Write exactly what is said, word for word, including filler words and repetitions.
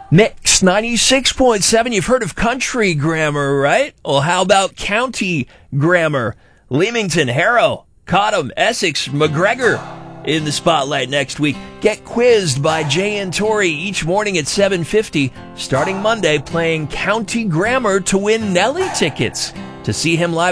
Mix ninety-six point seven. You've heard of country grammar, right? Well, how about county grammar? Leamington, Harrow, Cottam, Essex, McGregor in the spotlight next week. Get quizzed by Jay and Tori each morning at seven fifty, starting Monday, playing county grammar to win Nelly tickets to see him live.